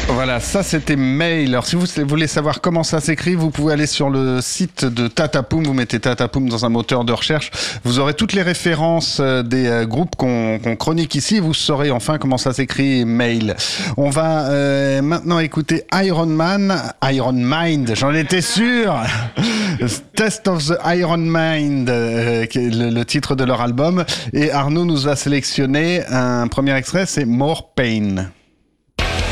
Voilà, ça c'était Mail. Alors si vous voulez savoir comment ça s'écrit, vous pouvez aller sur le site de Tatapoum, vous mettez Tatapoum dans un moteur de recherche, vous aurez toutes les références des groupes qu'on chronique ici, vous saurez enfin comment ça s'écrit Mail. On va maintenant écouter Iron Mind, j'en étais sûr. Test of the Iron Mind, qui est le titre de leur album, et Arnaud nous a sélectionné un premier extrait, c'est More Pain.